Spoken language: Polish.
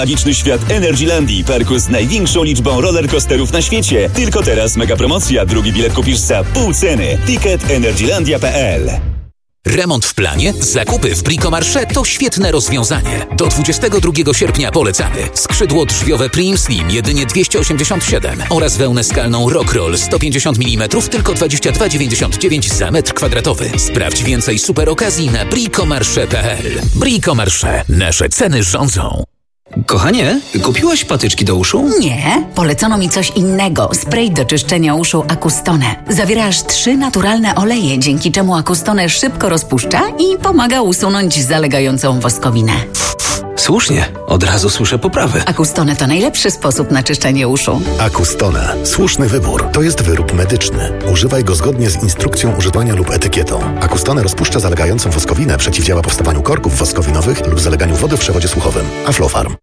Magiczny świat Energylandii, parku z największą liczbą rollercoasterów na świecie. Tylko teraz mega promocja, drugi bilet kupisz za pół ceny. Ticket energylandia.pl. Remont w planie? Zakupy w Bricomarché to świetne rozwiązanie. Do 22 sierpnia polecamy. Skrzydło drzwiowe Prim Slim jedynie 287 oraz wełnę skalną Rockroll 150 mm tylko 22,99 za metr kwadratowy. Sprawdź więcej super okazji na bricomarché.pl. Bricomarché. Nasze ceny rządzą. Kochanie, kupiłaś patyczki do uszu? Nie, polecono mi coś innego. Spray do czyszczenia uszu Acustone. Zawiera aż 3 naturalne oleje, dzięki czemu Acustone szybko rozpuszcza i pomaga usunąć zalegającą woskowinę. Słusznie, od razu słyszę poprawę. Acustone to najlepszy sposób na czyszczenie uszu. Acustone. Słuszny wybór. To jest wyrób medyczny. Używaj go zgodnie z instrukcją używania lub etykietą. Acustone rozpuszcza zalegającą woskowinę, przeciwdziała powstawaniu korków woskowinowych lub zaleganiu wody w przewodzie słuchowym. Aflofarm.